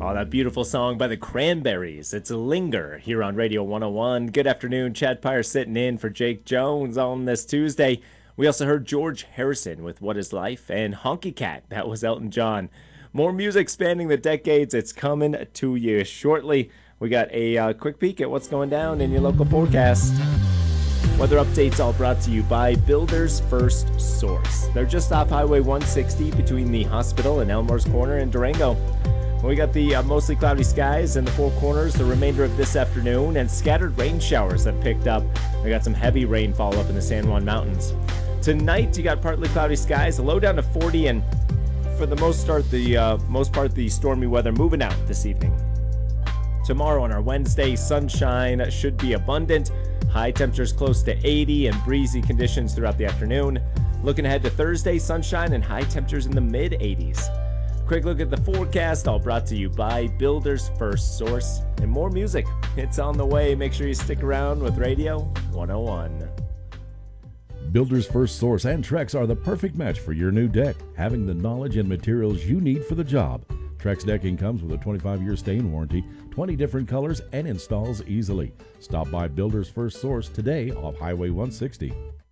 Oh, that beautiful song by the Cranberries. It's Linger here on Radio 101. Good afternoon. Chad Pyre sitting in for Jake Jones on this Tuesday. We also heard George Harrison with What Is Life and Honky Cat. That was Elton John. More music spanning the decades. It's coming to you shortly. We got a quick peek at what's going down in your local forecast. Weather updates all brought to you by Builders First Source. They're just off Highway 160 between the hospital and Elmore's Corner in Durango. We got the mostly cloudy skies in the Four Corners the remainder of this afternoon, and scattered rain showers have picked up. We got some heavy rainfall up in the San Juan Mountains. Tonight, you got partly cloudy skies, a low down to 40, and for the most part, the stormy weather moving out this evening. Tomorrow on our Wednesday, sunshine should be abundant. High temperatures close to 80 and breezy conditions throughout the afternoon. Looking ahead to Thursday, sunshine and high temperatures in the mid-80s. Quick look at the forecast, all brought to you by Builders First Source. And more music, it's on the way. Make sure you stick around with Radio 101. Builders First Source and Trex are the perfect match for your new deck, having the knowledge and materials you need for the job. Trex decking comes with a 25-year stain warranty, 20 different colors, and installs easily. Stop by Builders First Source today off Highway 160.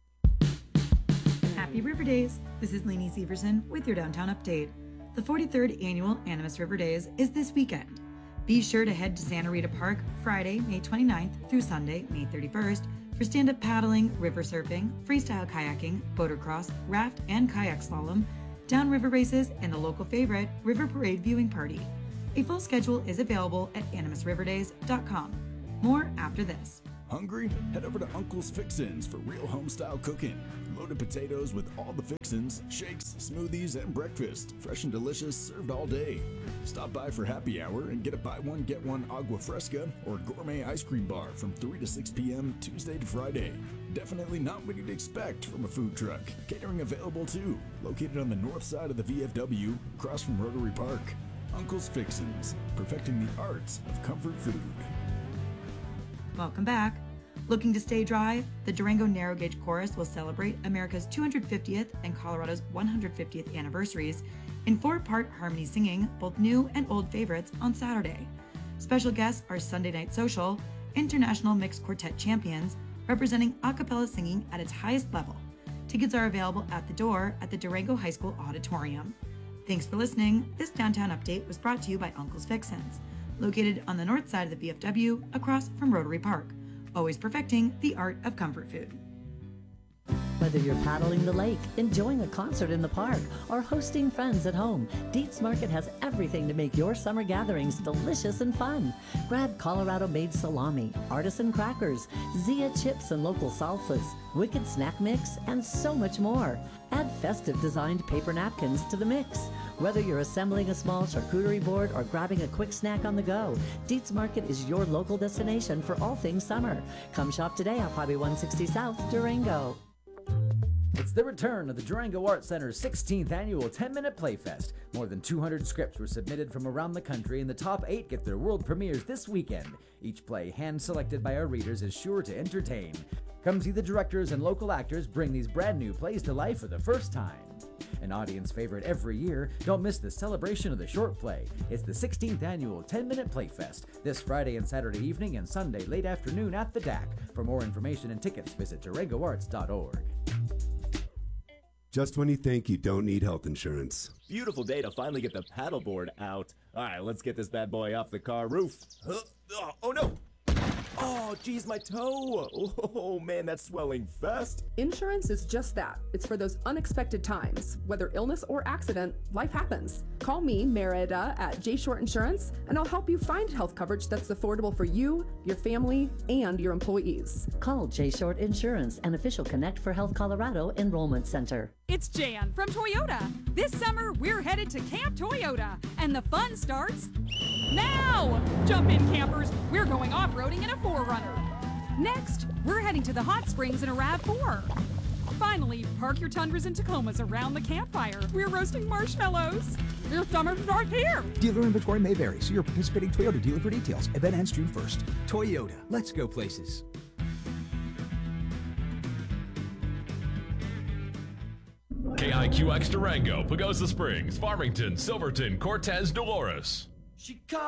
Happy River Days! This is Lainey Severson with your Downtown Update. The 43rd Annual Animas River Days is this weekend. Be sure to head to Santa Rita Park Friday, May 29th through Sunday, May 31st for stand-up paddling, river surfing, freestyle kayaking, boatercross, raft and kayak slalom, downriver races, and the local favorite, River Parade viewing party. A full schedule is available at animasriverdays.com. More after this. Hungry? Head over to Uncle's Fixins for real home-style cooking. Loaded potatoes with all the fixins, shakes, smoothies, and breakfast. Fresh and delicious, served all day. Stop by for happy hour and get a buy one, get one agua fresca or gourmet ice cream bar from 3 to 6 p.m. Tuesday to Friday. Definitely not what you'd expect from a food truck. Catering available too. Located on the north side of the VFW, across from Rotary Park. Uncle's Fixins, perfecting the arts of comfort food. Welcome back. Looking to stay dry? The Durango Narrow Gauge Chorus will celebrate America's 250th and Colorado's 150th anniversaries in 4-part harmony singing both new and old favorites on Saturday. Special guests are Sunday Night Social, international mixed quartet champions, representing a cappella singing at its highest level. Tickets are available at the door at the Durango High School Auditorium. Thanks for listening. This Downtown Update was brought to you by Uncle's Fixins, located on the north side of the VFW across from Rotary Park. Always perfecting the art of comfort food. Whether you're paddling the lake, enjoying a concert in the park, or hosting friends at home, Dietz Market has everything to make your summer gatherings delicious and fun. Grab Colorado-made salami, artisan crackers, Zia chips and local salsas, Wicked snack mix, and so much more. Add festive designed paper napkins to the mix. Whether you're assembling a small charcuterie board or grabbing a quick snack on the go, Dietz Market is your local destination for all things summer. Come shop today off Highway 160 South, Durango. It's the return of the Durango Arts Center's 16th annual 10-minute playfest. More than 200 scripts were submitted from around the country, and the top 8 get their world premieres this weekend. Each play, hand-selected by our readers, is sure to entertain. Come see the directors and local actors bring these brand new plays to life for the first time. An audience favorite every year, don't miss the celebration of the short play. It's the 16th annual 10-minute playfest, this Friday and Saturday evening and Sunday late afternoon at the DAC. For more information and tickets, visit durangoarts.org. Just when you think you don't need health insurance. Beautiful day to finally get the paddleboard out. All right, let's get this bad boy off the car roof. Oh no! Oh, geez, my toe. Oh, man, that's swelling fast. Insurance is just that. It's for those unexpected times. Whether illness or accident, life happens. Call me, Merida, at J Short Insurance, and I'll help you find health coverage that's affordable for you, your family, and your employees. Call J Short Insurance, an official Connect for Health Colorado enrollment center. It's Jan from Toyota. This summer, we're headed to Camp Toyota, and the fun starts now! Jump in, campers. We're going off-roading in a 4Runner. Next, we're heading to the hot springs in a RAV4. Finally, park your Tundras and Tacomas around the campfire. We're roasting marshmallows. Your summer starts here. Dealer inventory may vary. See your participating Toyota dealer for details. Event ends June 1st. Toyota. Let's go places. KIQX Durango, Pagosa Springs, Farmington, Silverton, Cortez, Dolores. Chicago.